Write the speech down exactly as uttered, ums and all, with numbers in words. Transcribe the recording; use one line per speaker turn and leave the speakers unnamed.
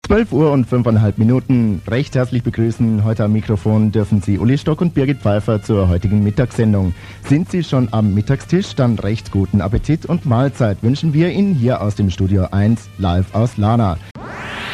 zwölf Uhr und fünfeinhalb Minuten. Recht herzlich begrüßen. Heute am Mikrofon dürfen Sie Uli Stock und Birgit Pfeiffer zur heutigen Mittagssendung. Sind Sie schon am Mittagstisch? Dann recht guten Appetit und Mahlzeit wünschen wir Ihnen hier aus dem Studio eins live aus Lana.